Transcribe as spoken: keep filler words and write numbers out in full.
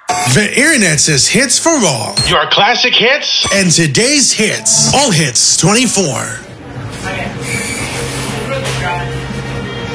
The internet says hits for all. Your classic hits and today's hits. All Hits twenty-four.